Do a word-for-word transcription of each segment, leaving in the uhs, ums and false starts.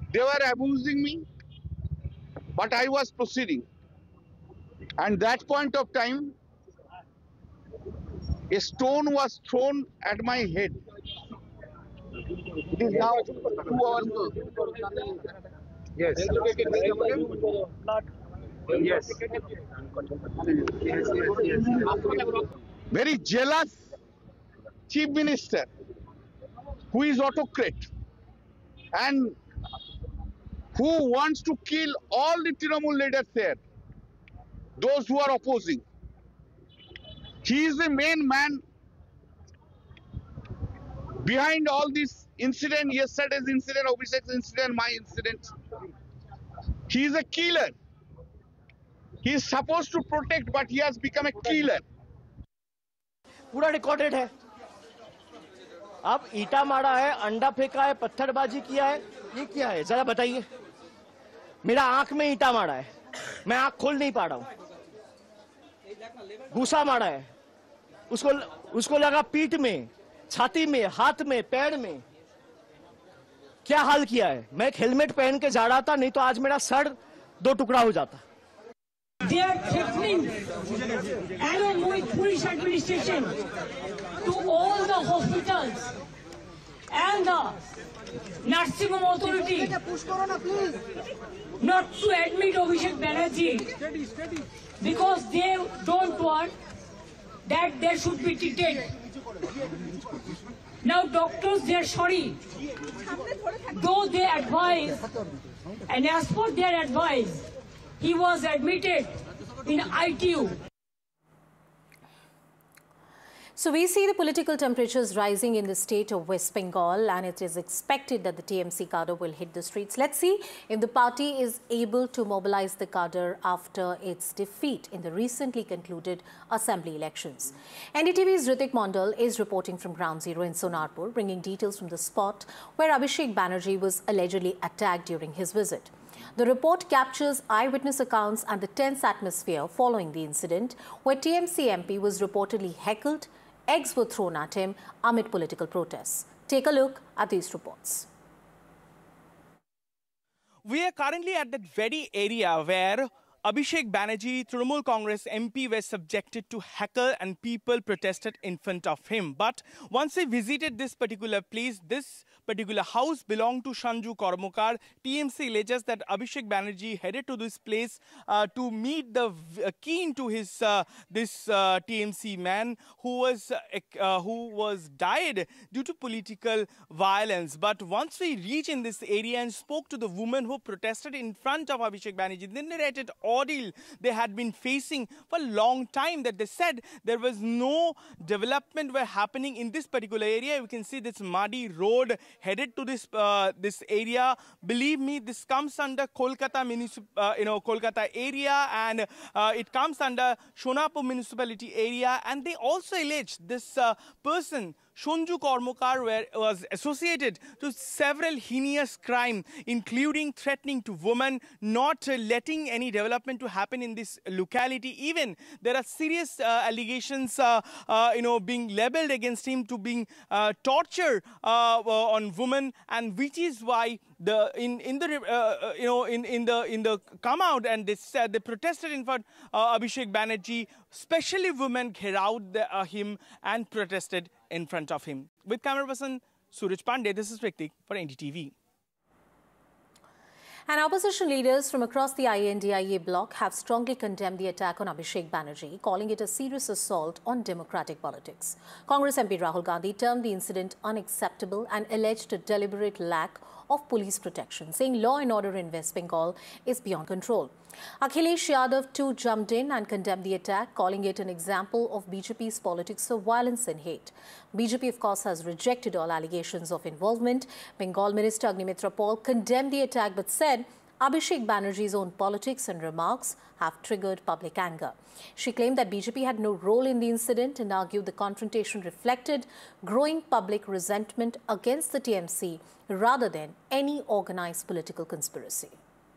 They were abusing me, but I was proceeding. And that point of time, a stone was thrown at my head. It is now two hours. Yes. Yes. Very jealous chief minister who is autocrat and who wants to kill all the Trinamool leaders there, those who are opposing. He is the main man behind all this incident, yesterday's incident, Abhishek's incident, my incident. He is a killer. He is supposed to protect, but he has become a killer. पूरा recorded है। अब ईटा मारा है, अंडा फेंका है, पत्थरबाजी किया है, ये क्या है जरा बताइए। मेरा आंख में ईटा मारा है, मैं आंख खोल नहीं पा रहा हूं। घूसा मारा है, उसको उसको लगा पीठ में, छाती में, हाथ में, पैर में। क्या हाल किया है। मैं एक हेलमेट पहन के जा रहा था, नहीं तो आज मेरा सर दो टुकड़ा हो जाता। They are threatening along with police administration to all the hospitals and the nursing home authority not to admit Abhishek Banerjee because they don't want that they should be treated. Now doctors, they are sorry. Though they advise, and as per their advice, he was admitted in I T U. So we see the political temperatures rising in the state of West Bengal, and it is expected that the T M C cadre will hit the streets. Let's see if the party is able to mobilize the cadre after its defeat in the recently concluded assembly elections. N D T V's Ritik Mondal is reporting from Ground Zero in Sonarpur, bringing details from the spot where Abhishek Banerjee was allegedly attacked during his visit. The report captures eyewitness accounts and the tense atmosphere following the incident, where T M C M P was reportedly heckled, eggs were thrown at him amid political protests. Take a look at these reports. We are currently at that very area where Abhishek Banerjee, Trinamool Congress M P, were subjected to heckle and people protested in front of him. But once he visited this particular place, this particular house belonged to Sanju Kormokar. T M C alleges that Abhishek Banerjee headed to this place uh, to meet the uh, keen to his uh, this uh, T M C man who was uh, uh, who was died due to political violence. But once we reached in this area and spoke to the woman who protested in front of Abhishek Banerjee, they narrated ordeal they had been facing for a long time, that they said there was no development were happening in this particular area. We can see this muddy road headed to this uh, this area. Believe me, this comes under Kolkata municip uh, you know Kolkata area, and uh, it comes under Sonarpur municipality area. And they also allege this uh, person Sanju Kormokar were, was associated to several heinous crimes, including threatening to women, not uh, letting any development to happen in this locality. Even there are serious uh, allegations, uh, uh, you know, being labelled against him to being uh, torture uh, on women, and which is why the in in the uh, you know in in the in the come out and they said they protested in front uh, Abhishek Banerjee, especially women, gherowed the, uh, him and protested in front of him. With camera person Suraj Pandey, this is Ritik for N D T V. And opposition leaders from across the I N D I A bloc have strongly condemned the attack on Abhishek Banerjee, calling it a serious assault on democratic politics. Congress M P Rahul Gandhi termed the incident unacceptable and alleged a deliberate lack of police protection, saying law and order in West Bengal is beyond control. Akhilesh Yadav too jumped in and condemned the attack, calling it an example of B J P's politics of violence and hate. B J P, of course, has rejected all allegations of involvement. Bengal Minister Agnimitra Paul condemned the attack but said Abhishek Banerjee's own politics and remarks have triggered public anger. She claimed that B J P had no role in the incident and argued the confrontation reflected growing public resentment against the T M C rather than any organized political conspiracy.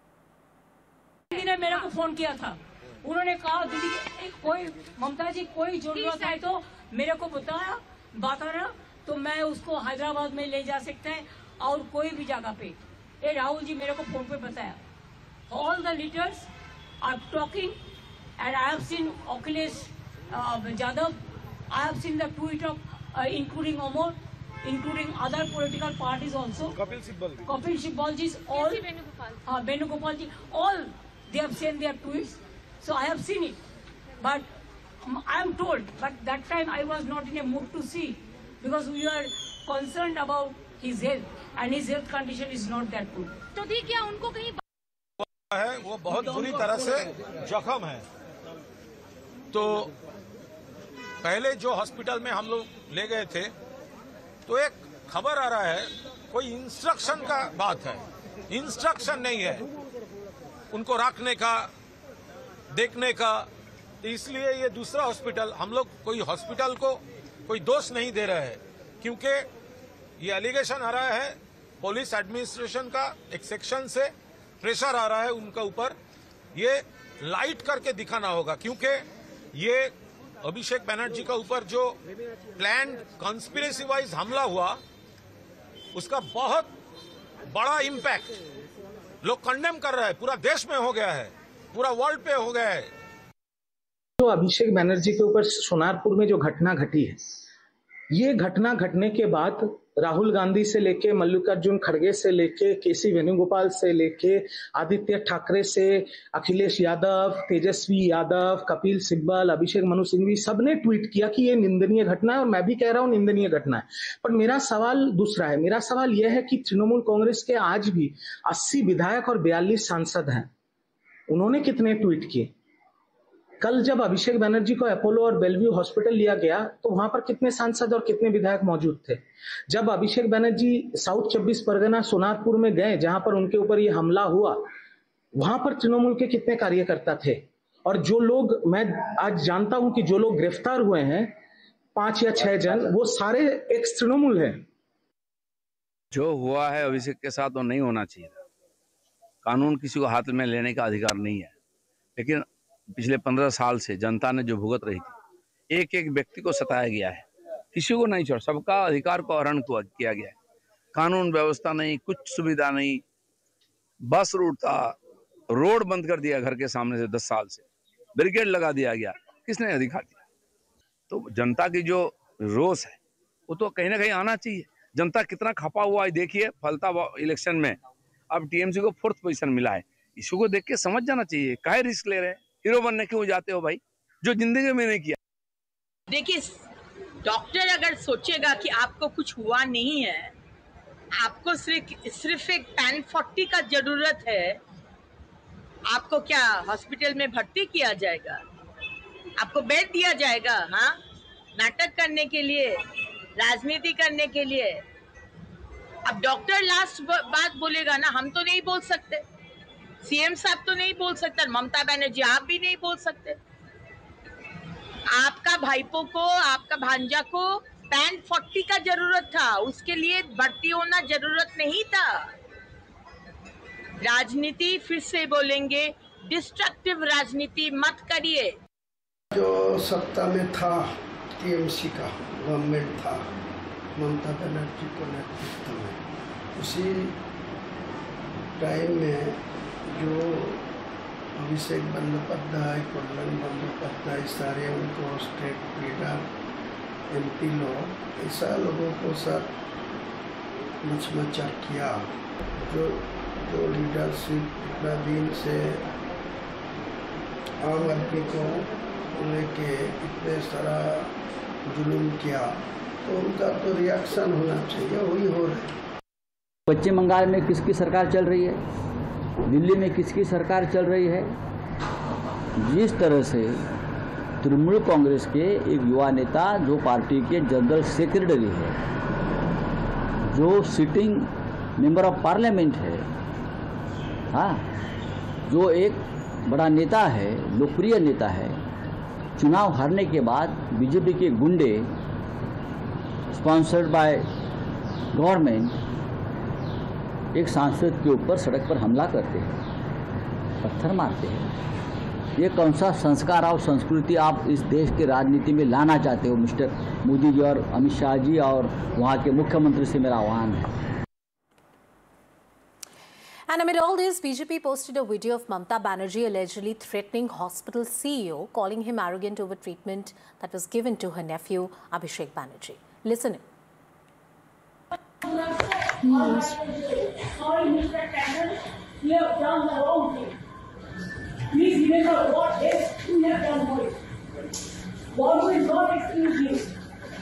ने मेरे को phone किया था, उन्होंने कहा दीदी कोई ममता जी कोई जरूरत है तो मेरे को बताया बताना तो मैं उसको हैदराबाद में ले जा सकते हैं और कोई भी जगह पे ये राहुल जी मेरे को फोन पे बताया, all the leaders are talking and I have seen Akhilesh Yadav, I have seen the tweet of including Amar, including other political parties also. Kapil Sibal. Kapil Sibal ji, all. Uh, Venugopal ji, all they have sent their tweets. So I have seen it. But um, I am told, but that time I was not in a mood to see because we were concerned about his health and his health condition is not that good. तो दी क्या उनको कहीं है वो बहुत बुरी तरह से जख्म है। तो पहले जो हॉस्पिटल में हम लोग ले गए थे तो एक खबर आ रहा है कोई इंस्ट्रक्शन का बात है, इंस्ट्रक्शन नहीं है उनको रखने का, देखने का। तो इसलिए ये दूसरा हॉस्पिटल, हम लोग कोई हॉस्पिटल को कोई दोष नहीं दे रहे हैं, क्योंकि ये एलिगेशन आ रहा है पुलिस एडमिनिस्ट्रेशन का एक सेक्शन से प्रेशर आ रहा है उनका ऊपर। ये लाइट करके दिखाना होगा, क्योंकि ये अभिषेक बनर्जी का ऊपर जो प्लान कॉन्स्पिरेसी वाइज हमला हुआ उसका बहुत बड़ा इम्पैक्ट लोग कंडेम कर रहे हैं, पूरा देश में हो गया है, पूरा वर्ल्ड पे हो गया है। तो अभिषेक बनर्जी के ऊपर सोनारपुर में जो घटना घटी है, ये घटना घटने के बाद राहुल गांधी से लेके मल्लिकार्जुन खड़गे से लेके केसी वेणुगोपाल से लेके आदित्य ठाकरे से अखिलेश यादव, तेजस्वी यादव, कपिल सिब्बल, अभिषेक मनु सिंघवी सबने ट्वीट किया कि ये निंदनीय घटना है और मैं भी कह रहा हूं निंदनीय घटना है। पर मेरा सवाल दूसरा है। मेरा सवाल यह है कि तृणमूल कांग्रेस के आज भी अस्सी विधायक और बयालीस सांसद हैं, उन्होंने कितने ट्वीट किए? कल जब अभिषेक बनर्जी को अपोलो और बेलव्यू हॉस्पिटल लिया गया तो वहां पर कितने सांसद और कितने विधायक मौजूद थे? जब अभिषेक बनर्जी साउथ चौबीस परगना सोनारपुर में गए जहां पर उनके ऊपर ये हमला हुआ, वहां पर तृणमूल के कितने कार्यकर्ता थे? और जो लोग मैं आज जानता हूं कि जो लोग गिरफ्तार हुए हैं पांच या छह जन, वो सारे एक्स तृणमूल है। जो हुआ है अभिषेक के साथ वो नहीं होना चाहिए। कानून किसी को हाथ में लेने का अधिकार नहीं है, लेकिन पिछले पंद्रह साल से जनता ने जो भुगत रही थी, एक एक व्यक्ति को सताया गया है, किसी को नहीं छोड़, सबका अधिकार को हरण किया गया है। कानून व्यवस्था नहीं, कुछ सुविधा नहीं, बस रूट था, रोड बंद कर दिया घर के सामने से, दस साल से बैरिकेड लगा दिया गया, किसने अधिकार दिया? तो जनता की जो रोष है वो तो कहीं ना कहीं आना चाहिए। जनता कितना खपा हुआ है देखिए, फलता इलेक्शन में अब टीएमसी को फोर्थ पोजीशन मिला है। इशू को देख के समझ जाना चाहिए, काहे रिस्क ले रहे हैं, हीरो बनने क्यों जाते हो भाई, जो जिंदगी में नहीं किया। देखिए, डॉक्टर अगर सोचेगा कि आपको कुछ हुआ नहीं है, आपको सिर्फ सिर्फ एक पैन फोर्टी का जरूरत है, आपको क्या हॉस्पिटल में भर्ती किया जाएगा? आपको बेड दिया जाएगा? हाँ, नाटक करने के लिए, राजनीति करने के लिए। अब डॉक्टर लास्ट बात बोलेगा ना, हम तो नहीं बोल सकते, सीएम साहब तो नहीं बोल सकते, ममता बनर्जी आप भी नहीं बोल सकते। आपका भाईपो को, आपका भांजा को पैन फोर्टी का जरूरत था, उसके लिए भर्ती होना जरूरत नहीं था। राजनीति फिर से बोलेंगे, डिस्ट्रक्टिव राजनीति मत करिए। जो सत्ता में था टीएमसी का गवर्नमेंट था, ममता बनर्जी को नेतृत्व में, उसी टाइम में जो अभिषेक बंदोपाध्याय, कल्याण बंदोपाध्याय, सारे उनको स्टेट लीडर, एमपी लोग, ऐसा लोगों को साथ मचमचा किया। जो जो लीडरशिप इतना दिन से आम आदमी को लेके इतने सारा जुल्म किया, तो उनका तो रिएक्शन होना चाहिए, वही हो रहा है। पश्चिम बंगाल में किसकी सरकार चल रही है, दिल्ली में किसकी सरकार चल रही है? जिस तरह से तृणमूल कांग्रेस के एक युवा नेता जो पार्टी के जनरल सेक्रेटरी है, जो सिटिंग मेंबर ऑफ पार्लियामेंट है, हाँ, जो एक बड़ा नेता है, लोकप्रिय नेता है, चुनाव हारने के बाद बीजेपी के गुंडे स्पॉन्सर्ड बाय गवर्नमेंट एक सांसद के ऊपर सड़क पर हमला करते हैं, पत्थर मारते हैं। ये कौन सा संस्कार और संस्कृति आप इस देश के राजनीति में लाना चाहते हो मिस्टर मोदी जी और अमित शाह जी, और वहाँ के मुख्यमंत्री से मेरा आह्वान है। And amid all this, B J P posted a video of Mamata Banerjee allegedly threatening hospital C E O, calling him arrogant over treatment that was given to her nephew, Abhishek Banerjee. Listen in. Sorry, Mister Tandon, you have done the wrong thing. Please remember what this you have done for it. God will not excuse you.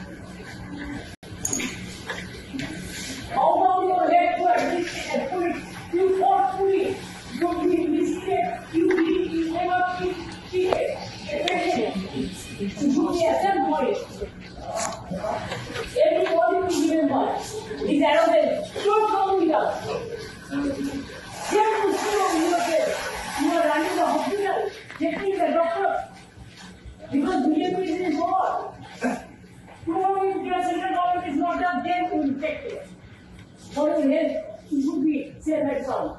How long your head to admit and put it, you forcefully, you be mistake, you be, you never be cheated. You should be ashamed for it. Everybody will remember. These arrogant, don't come with us. Here to see on your face. You are running the hospital, taking the doctor. Because B J P is involved. Tomorrow if your central government is not done, then we will take it. For your health, you should be safe at all.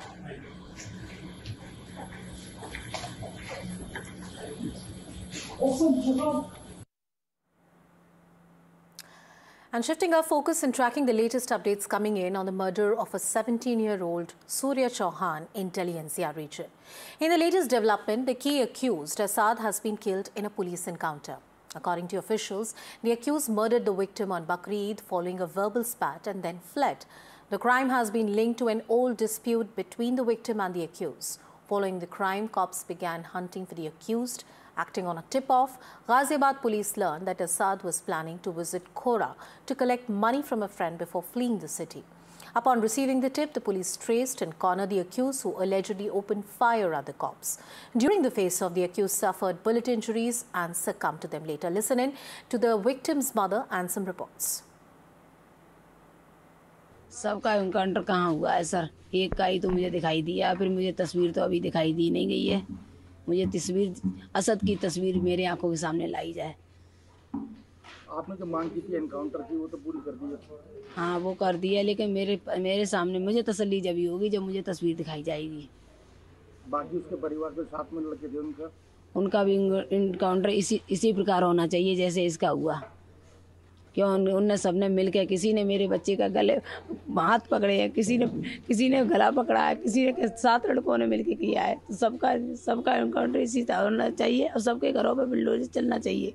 Also, And shifting our focus and tracking the latest updates coming in on the murder of a seventeen-year-old Surya Chauhan in Delhi N C R region. In the latest development, the key accused, Asad, has been killed in a police encounter. According to officials, the accused murdered the victim on Bakri Eid following a verbal spat and then fled. The crime has been linked to an old dispute between the victim and the accused. Following the crime, cops began hunting for the accused. Acting on a tip-off, Ghaziabad police learned that Asad was planning to visit Khora to collect money from a friend before fleeing the city. Upon receiving the tip, the police traced and cornered the accused, who allegedly opened fire at the cops. During the face-off, the accused suffered bullet injuries and succumbed to them later. Listen in to the victim's mother and some reports. सबका encounter कहाँ हुआ है sir? एक का ही तो मुझे दिखाई दिया, फिर मुझे तस्वीर तो अभी दिखाई दी नहीं गई है. मुझे तस्वीर असद की तस्वीर मेरे आंखों के सामने लाई जाए. आपने जो मांग की थी एनकाउंटर की, वो तो पूरी कर दी है. हाँ, वो कर दी है, लेकिन मेरे मेरे सामने मुझे तसल्ली जब ही होगी जब मुझे तस्वीर दिखाई जाएगी. बाकी उसके परिवार के साथ में लड़के थे उनका उनका भी एनकाउंटर इसी इसी प्रकार होना चाहिए जैसे इसका हुआ. क्यों उनने सबने मिलकर, किसी ने मेरे बच्चे का गले हाथ पकड़े हैं, किसी ने किसी ने गला पकड़ा है, किसी ने सात लड़कों ने मिलकर किया है. तो सबका सबका एनकाउंटर इसी तरह होना चाहिए और सबके घरों पे बुलडोजर चलना चाहिए.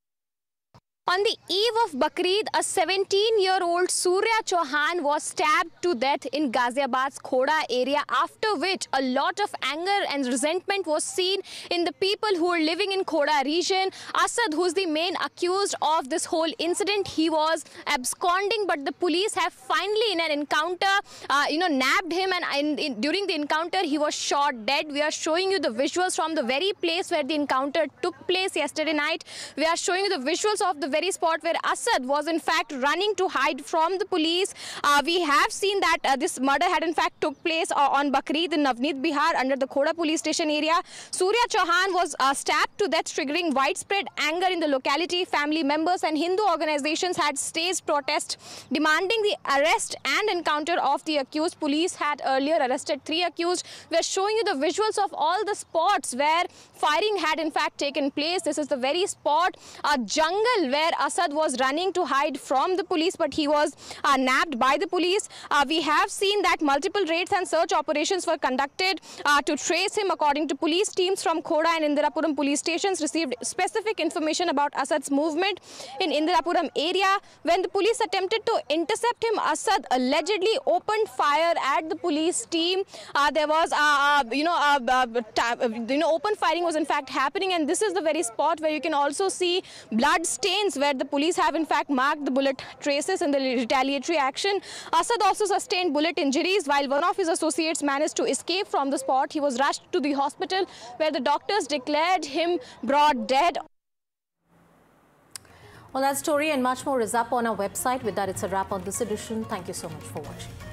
On the eve of Bakri Eid, a seventeen-year-old Surya Chauhan was stabbed to death in Ghaziabad's Khoda area, after which a lot of anger and resentment was seen in the people who are living in Khoda region. Asad, who's the main accused of this whole incident, he was absconding, but the police have finally, in an encounter, uh, you know, nabbed him, and in, in, during the encounter, he was shot dead. We are showing you the visuals from the very place where the encounter took place yesterday night. We are showing you the visuals of the very spot where Asad was in fact running to hide from the police. Uh, we have seen that uh, this murder had in fact took place uh, on Bakri Eid in Navneet, Bihar, under the Khoda police station area. Surya Chauhan was uh, stabbed to death, triggering widespread anger in the locality. Family members and Hindu organizations had staged protests demanding the arrest and encounter of the accused. Police had earlier arrested three accused. We are showing you the visuals of all the spots where firing had in fact taken place. This is the very spot, a jungle where Asad was running to hide from the police, but he was uh, nabbed by the police. Uh, we have seen that multiple raids and search operations were conducted uh, to trace him. According to police, teams from Khoda and Indirapuram police stations received specific information about Asad's movement in Indirapuram area. When the police attempted to intercept him, Asad allegedly opened fire at the police team. Uh, there was, uh, uh, you know, uh, uh, you know, open firing was in fact happening, and this is the very spot where you can also see blood stains where the police have in fact marked the bullet traces in the retaliatory action. Asad also sustained bullet injuries. While one of his associates managed to escape from the spot, he was rushed to the hospital where the doctors declared him brought dead. Well, that story and much more is up on our website. With that, it's a wrap on this edition. Thank you so much for watching.